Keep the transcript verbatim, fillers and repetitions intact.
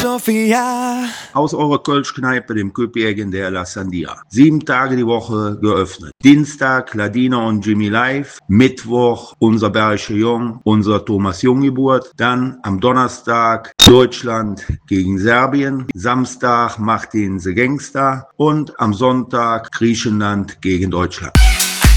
Sofia. Aus eurer Kölschkneipe, dem Köpjägen der La Sandia. Sieben Tage die Woche geöffnet. Dienstag Ladina und Jimmy live. Mittwoch unser Bergische Jung, unser Thomas Junggeburt. Dann am Donnerstag Deutschland gegen Serbien. Samstag Martin the Gangster. Und am Sonntag Griechenland gegen Deutschland.